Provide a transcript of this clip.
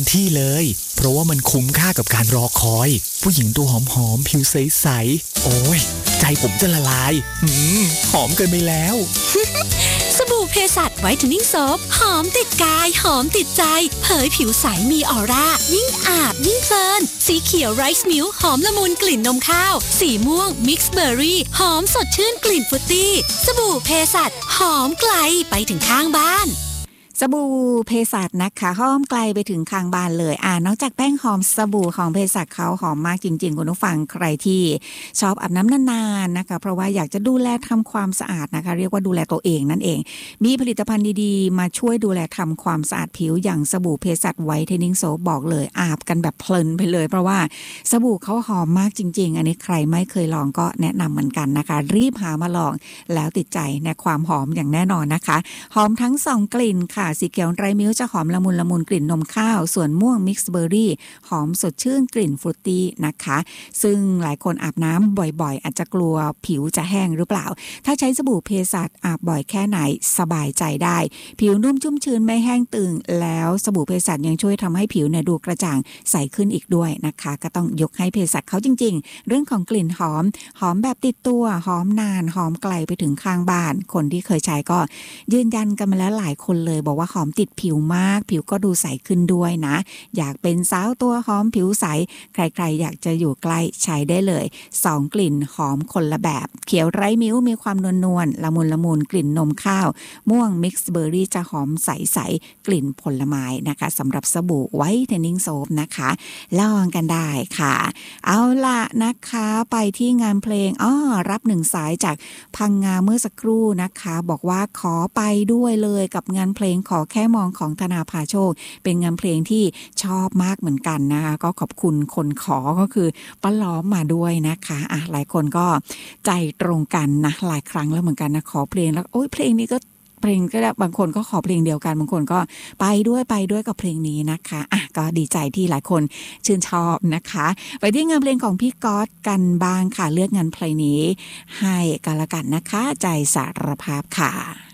ที่เลยเพราะว่ามันคุ้มค่ากับการรอคอยผู้หญิงตัวหอมๆผิวใสๆโอ้ยใจผมจะละลายหอมเกินไปแล้วสบู่เพสัชไวท์เทนนิ่งโซปหอมติดกายหอมติดใจเผยผิวใสมีออร่ายิ่งอาบยิ่งเพลินสีเขียวไรซ์มิลค์หอมละมุนกลิ่นนมข้าวสีม่วงมิกซ์เบอร์รี่หอมสดชื่นกลิ่นฟรุตตี้สบู่เพสัชหอมไกลไปถึงข้างบ้านสบู่เภสัชนะคะหอมไกลไปถึงข้างบ้านเลยนอกจากแป้งหอมสบู่ของเภสัชเขาหอมมากจริงๆคุณผู้ฟังใครที่ชอบอาบน้ำนานๆนะคะเพราะว่าอยากจะดูแลทำความสะอาดนะคะเรียกว่าดูแลตัวเองนั่นเองมีผลิตภัณฑ์ดีๆมาช่วยดูแลทำความสะอาดผิวอย่างสบู่เภสัชไวท์เทนนิ่งโซปบอกเลยอาบกันแบบเพลินไปเลยเพราะว่าสบู่เขาหอมมากจริงๆอันนี้ใครไม่เคยลองก็แนะนำเหมือนกันนะคะรีบหามาลองแล้วติดใจในความหอมอย่างแน่นอนนะคะหอมทั้ง2กลิ่นค่ะสีเขียวไรมิลค์จะหอมละมุนกลิ่นนมข้าวส่วนม่วงมิกซ์เบอร์รี่หอมสดชื่นกลิ่นฟรุตตี้นะคะซึ่งหลายคนอาบน้ำบ่อยๆอาจจะกลัวผิวจะแห้งหรือเปล่าถ้าใช้สบู่เภสัชอาบบ่อยแค่ไหนสบายใจได้ผิวนุ่มชุ่มชื้นไม่แห้งตึงแล้วสบู่เภสัชยังช่วยทำให้ผิวเนี่ยดูกระจ่างใสขึ้นอีกด้วยนะคะก็ต้องยกให้เภสัชเขาจริงๆเรื่องของกลิ่นหอมแบบติดตัวหอมนานหอมไกลไปถึงข้างบ้านคนที่เคยใช้ก็ยืนยันกันมาแล้วหลายคนเลยบอกว่าหอมติดผิวมากผิวก็ดูใสขึ้นด้วยนะอยากเป็นสาวตัวหอมผิวใสใครๆอยากจะอยู่ใกล้ใช้ได้เลย2กลิ่นหอมคนละแบบเขียวไร้มิ้วมีความนวลละมุนกลิ่นนมข้าวม่วงมิกซ์เบอร์รี่จะหอมใสๆกลิ่นผลไม้นะคะสำหรับสบู่ไวท์เทนนิ่งโซปนะคะลองกันได้ค่ะเอาล่ะนะคะไปที่งานเพลงรับ1สายจากพังงาเมื่อสักครู่นะคะบอกว่าขอไปด้วยเลยกับงานเพลงขอแค่มองของธนาภาโชคเป็นงานเพลงที่ชอบมากเหมือนกันนะคะก็ขอบคุณคนขอก็คือป้าล้อมมาด้วยนะคะหลายคนก็ใจตรงกันนะหลายครั้งแล้วเหมือนกันนะขอเพลงแล้วโอ้ยเพลงนี้ก็เพลงก็บางคนก็ขอเพลงเดียวกันบางคนก็ไปด้วยกับเพลงนี้นะคะก็ดีใจที่หลายคนชื่นชอบนะคะไปที่งานเพลงของพี่ก๊อตกันบ้างค่ะเลือกงานเพลงนี้ให้กันละกันนะคะใจสารภาพค่ะ